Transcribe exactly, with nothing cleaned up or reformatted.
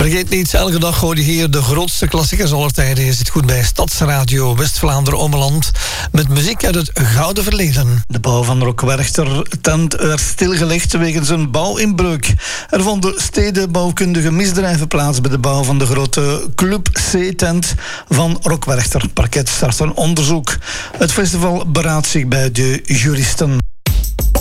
Vergeet niet, elke dag hoor je hier de grootste klassiekers aller tijden. Je zit goed bij Stadsradio West-Vlaanderen-Ommeland met muziek uit het gouden verleden. De bouw van Rock Werchter tent werd stilgelegd wegens een bouwinbreuk. Er vonden stedenbouwkundige misdrijven plaats bij de bouw van de grote Club C-tent van Rock Werchter. Parket start een onderzoek. Het festival beraadt zich bij de juristen.